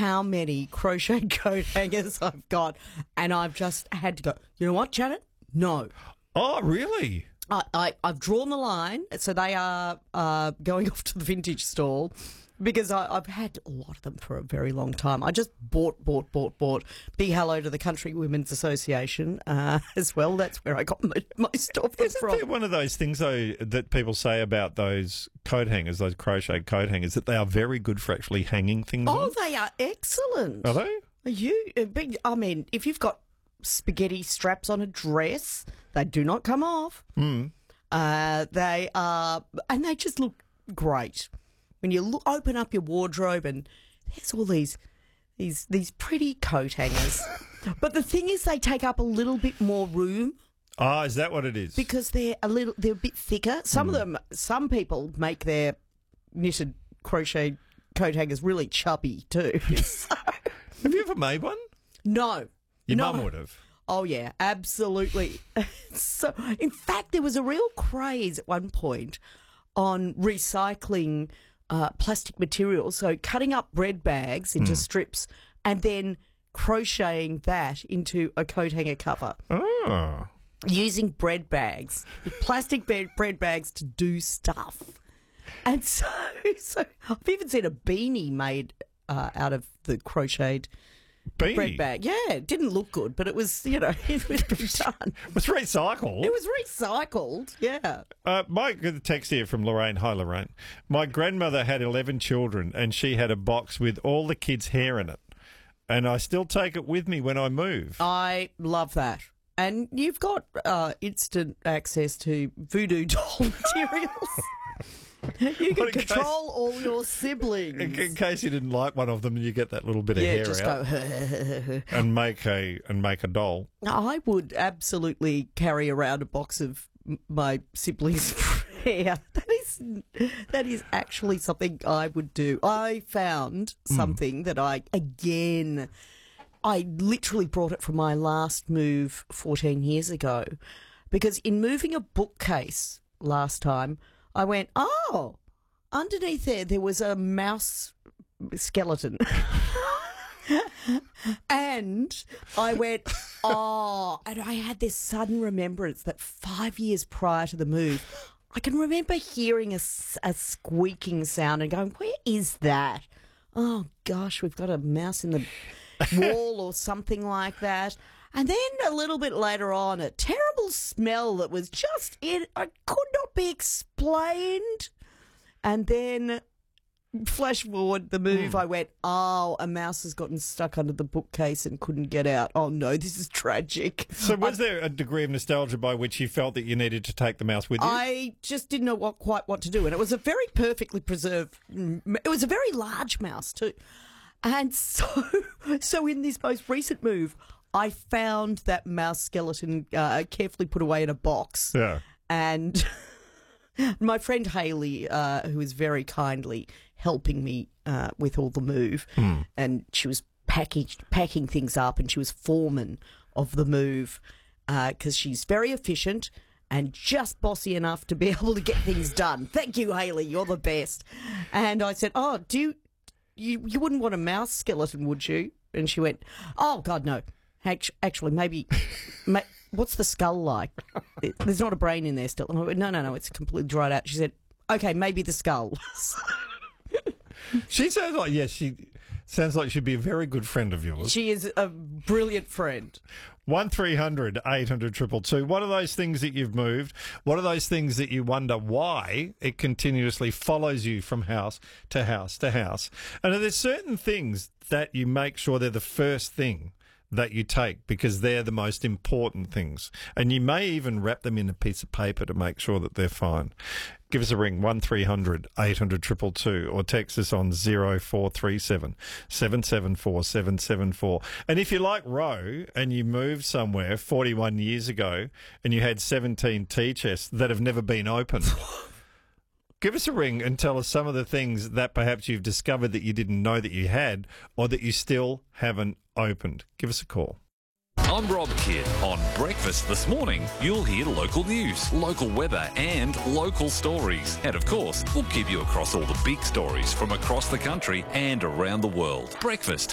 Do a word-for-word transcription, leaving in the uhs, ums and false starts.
how many crochet coat hangers I've got, and I've just had to go, you know what, Janet? No. Oh, really? I, I, I've drawn the line, so they are uh, going off to the vintage stall because I, I've had a lot of them for a very long time. I just bought, bought, bought, bought. Big hello to the Country Women's Association uh, as well. That's where I got my, most of them Isn't from. there one of those things, though, that people say about those coat hangers, those crocheted coat hangers, that they are very good for actually hanging things Oh, on? they are excellent. Are they? Are you? uh, big- I mean, if you've got spaghetti straps on a dress, they do not come off. Mm. Uh, they are, and they just look great. When you look, open up your wardrobe and there's all these these these pretty coat hangers. But the thing is, they take up a little bit more room Ah, is that what it is? because they're a little they're a bit thicker. Some of them, some people make their knitted crochet coat hangers really chubby too. So- Have you ever made one? no, Your no. mum would have. Oh, yeah, absolutely. So, in fact, there was a real craze at one point on recycling uh, plastic materials, so cutting up bread bags into strips and then crocheting that into a coat hanger cover. Oh. Using bread bags, plastic be- bread bags to do stuff. And so, so I've even seen a beanie made uh, out of the crocheted Beanie. bread bag. Yeah, it didn't look good, but it was, you know, it was done. It was recycled. It was recycled, yeah. Uh, my got a text here from Lorraine. Hi, Lorraine. My grandmother had eleven children, and she had a box with all the kids' hair in it. And I still take it with me when I move. I love that. And you've got uh, instant access to voodoo doll materials. You can in case- control all your siblings. In, in case you didn't like one of them, and you get that little bit of yeah, hair just out go. and make a and make a doll. I would absolutely carry around a box of m- my siblings' hair. That is that is actually something I would do. I found something that I again I literally brought it from my last move fourteen years ago because in moving a bookcase last time I went, "Oh, underneath there there was a mouse skeleton." And I went, oh, and I had this sudden remembrance that five years prior to the move, I can remember hearing a, s- a squeaking sound and going, where is that? Oh, gosh, we've got a mouse in the wall or something like that. And then a little bit later on, a terrible smell that was just, it, it could not be explained. And then flash forward the move, I went, oh, a mouse has gotten stuck under the bookcase and couldn't get out. Oh, no, this is tragic. So was there a degree of nostalgia by which you felt that you needed to take the mouse with you? I just didn't know what quite what to do. And it was a very perfectly preserved, it was a very large mouse too. And so, so in this most recent move, I found that mouse skeleton uh, carefully put away in a box. Yeah. And my friend Hayley, uh, who was very kindly helping me uh, with all the move, Mm. and she was packing packing things up, and she was foreman of the move because she's very efficient and just bossy enough to be able to get things done. Thank you, Hayley. You're the best. And I said, "Oh, do you you, you wouldn't want a mouse skeleton, would you?" And she went, "Oh God, no. Actu- Actually, maybe." ma- What's the skull like? It- There's not a brain in there still. And I went, no, no, no, it's completely dried out. She said, okay, maybe the skull. She sounds like, yes, she sounds like she'd be a very good friend of yours. She is a brilliant friend. one three hundred eight hundred two two two. What are those things that you've moved? What are those things that you wonder why it continuously follows you from house to house to house? And are there certain things that you make sure they're the first thing that you take because they're the most important things? And you may even wrap them in a piece of paper to make sure that they're fine. Give us a ring, one three hundred eight hundred two two two, or text us on zero four three seven seven seven four seven seven four. And if you're like Ro and you moved somewhere forty-one years ago and you had seventeen tea chests that have never been opened, give us a ring and tell us some of the things that perhaps you've discovered that you didn't know that you had or that you still haven't opened. Give us a call. I'm Rob Kidd. On Breakfast this morning, you'll hear local news, local weather and local stories. And of course, we'll give you across all the big stories from across the country and around the world. Breakfast